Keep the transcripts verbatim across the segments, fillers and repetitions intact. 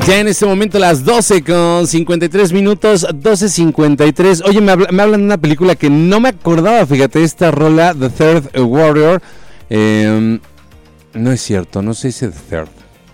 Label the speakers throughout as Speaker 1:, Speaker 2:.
Speaker 1: Ya en este momento las doce con cincuenta y tres minutos, doce cincuenta y tres. Oye, me, habla, me hablan de una película que no me acordaba, fíjate, esta rola, The Third Warrior. Eh, no es cierto, no se dice The Third.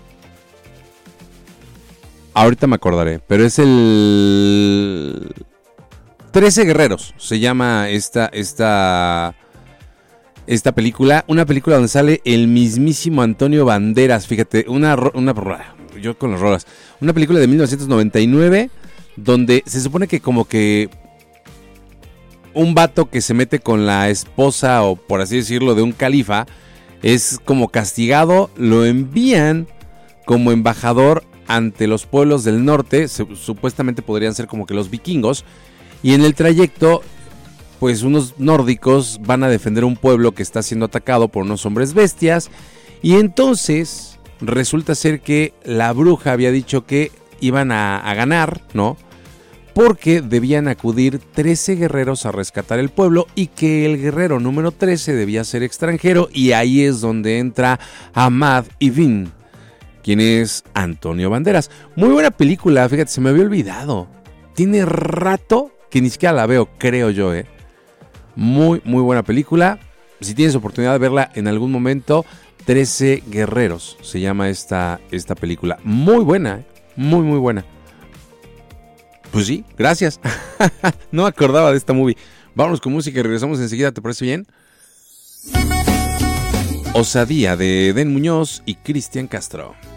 Speaker 1: Ahorita me acordaré, pero es el... trece Guerreros, se llama esta, esta, esta película. Una película donde sale el mismísimo Antonio Banderas, fíjate, una... una yo con las rolas. Una película de mil novecientos noventa y nueve donde se supone que como que un vato que se mete con la esposa o por así decirlo de un califa es como castigado, lo envían como embajador ante los pueblos del norte, supuestamente podrían ser como que los vikingos, y en el trayecto pues unos nórdicos van a defender un pueblo que está siendo atacado por unos hombres bestias, y entonces resulta ser que la bruja había dicho que iban a, a ganar, ¿no? Porque debían acudir trece guerreros a rescatar el pueblo y que el guerrero número trece debía ser extranjero, y ahí es donde entra Ahmad Ibn, quien es Antonio Banderas. Muy buena película, fíjate, se me había olvidado. Tiene rato que ni siquiera la veo, creo yo, ¿eh? Muy, muy buena película. Si tienes oportunidad de verla en algún momento, trece Guerreros se llama esta, esta película. Muy buena, ¿eh? Muy, muy buena. Pues sí, gracias. No me acordaba de esta movie. Vámonos con música y regresamos enseguida, ¿te parece bien? Osadía de Eden Muñoz y Cristian Castro.